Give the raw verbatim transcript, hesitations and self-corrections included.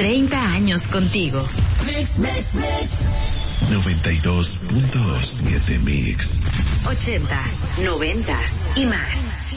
treinta años contigo. Mix, mix, mix. noventa y dos punto siete Mix. ochentas, noventas y más.